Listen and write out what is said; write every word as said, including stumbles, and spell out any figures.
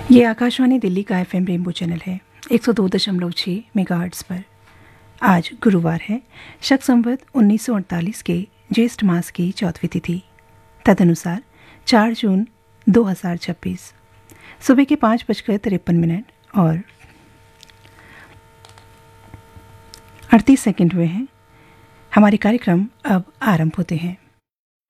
ये आकाशवाणी दिल्ली का F M rainbow channel है एक सौ दो दशमलव छः मेगाहर्ट्ज़ पर। आज गुरुवार है, शक संवत उन्नीस सौ अड़तालीस के ज्येष्ठ मास की चौथी तिथि, तदनुसार चार जून दो हज़ार छब्बीस। सुबह के पाँच बजकर तिरपन मिनट और अड़तीस सेकंड हुए हैं। हमारे कार्यक्रम अब आरंभ होते हैं।